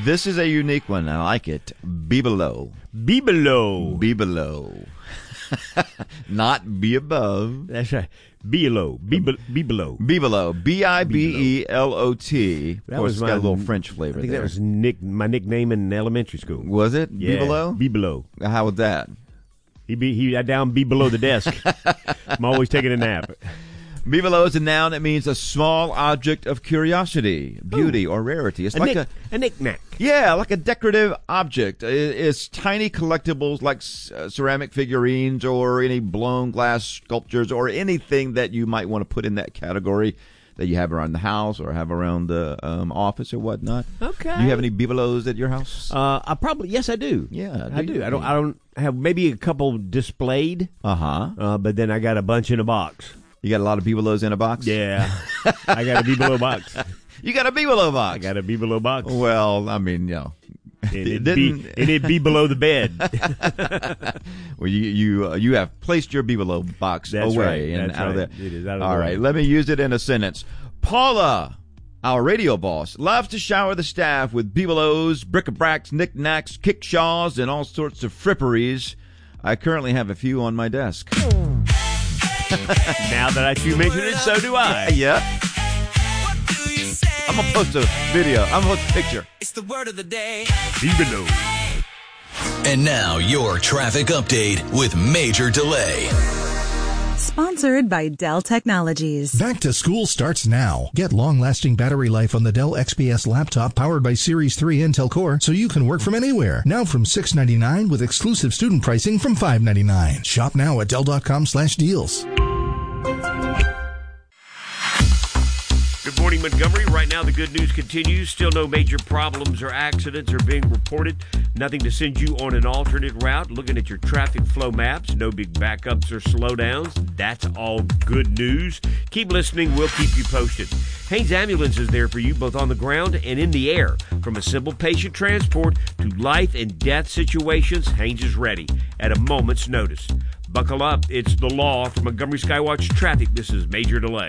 This is a unique one. I like it. Bibelo. Not be above. That's right. Bibelot. Bibelo. Bibelot. Of course, it's got a little French flavor. I think there. that was my nickname in elementary school. Was it? Yeah. Bibelo? Bibelot. How was that? He down be below the desk. I'm always taking a nap. Bibelo is a noun that means a small object of curiosity, beauty, or rarity. It's like a knick-knack. Yeah, like a decorative object. It's tiny collectibles like ceramic figurines or any blown glass sculptures or anything that you might want to put in that category that you have around the house or have around the office or whatnot. Okay. Do you have any bibelots at your house? Yes, I do. Yeah, I do. I don't have maybe a couple displayed. But then I got a bunch in a box. You got a lot of bibelots in a box? Yeah. I got a bibelo box. You got a bibelo box? I got a bibelo box. Well, I mean, you know. It'd be below the bed. Well, you have placed your bibelo box away and out of there. It is out of the All right, let me use it in a sentence. Paula, our radio boss, loves to shower the staff with bibelots, bric-a-bracs, knick-knacks, kickshaws, and all sorts of fripperies. I currently have a few on my desk. Now that you mention it, so do I. Yeah. I'm going to post a video. I'm going to post a picture. It's the word of the day. Bibelo. And now your traffic update with Major Delay. Sponsored by Dell Technologies. Back to school starts now. Get long-lasting battery life on the Dell XPS laptop powered by Series 3 Intel Core so you can work from anywhere. Now from $699 with exclusive student pricing from $599. Shop now at Dell.com/deals. Good morning, Montgomery. Right now, the good news continues. Still no major problems or accidents are being reported. Nothing to send you on an alternate route. Looking at your traffic flow maps, no big backups or slowdowns. That's all good news. Keep listening. We'll keep you posted. Haynes Ambulance is there for you both on the ground and in the air. From a simple patient transport to life and death situations, Haynes is ready at a moment's notice. Buckle up. It's the law. For Montgomery Skywatch Traffic, this is Major Delay.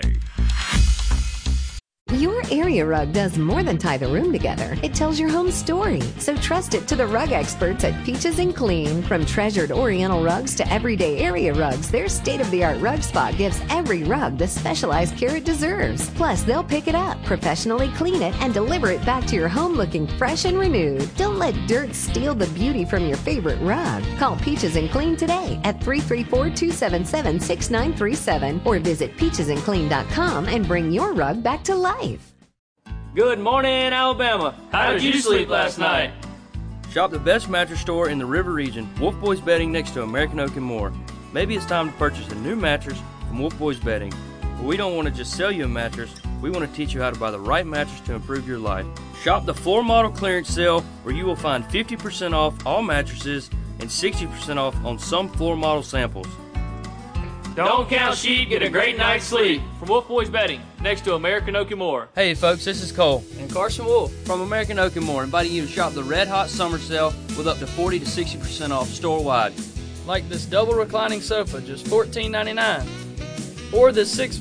Your area rug does more than tie the room together. It tells your home story. So trust it to the rug experts at Peaches and Clean. From treasured Oriental rugs to everyday area rugs, their state-of-the-art rug spot gives every rug the specialized care it deserves. Plus, they'll pick it up, professionally clean it, and deliver it back to your home looking fresh and renewed. Don't let dirt steal the beauty from your favorite rug. Call Peaches and Clean today at 334-277-6937 or visit peachesandclean.com and bring your rug back to life. Good morning, Alabama. How did you sleep last night? Shop the best mattress store in the River Region, Wolf Boys Bedding next to American Oak and more. Maybe it's time to purchase a new mattress from Wolf Boys Bedding. But we don't want to just sell you a mattress. We want to teach you how to buy the right mattress to improve your life. Shop the floor model clearance sale where you will find 50% off all mattresses and 60% off on some floor model samples. Don't count sheep, get a great night's sleep. From Wolf Boys Bedding, next to American Oak and More. Hey folks, this is Cole and Carson Wolf from American Oak and More, inviting you to shop the Red Hot Summer Sale with up to 40 to 60% off store-wide. Like this double reclining sofa, just $14.99. Or this 6